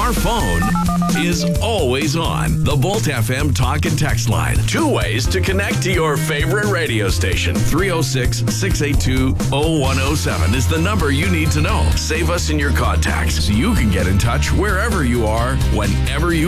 Our phone is always on. The Volt FM talk and text line. 2 ways to connect to your favorite radio station. 306-682-0107 is the number you need to know. Save us in your contacts so you can get in touch wherever you are, whenever you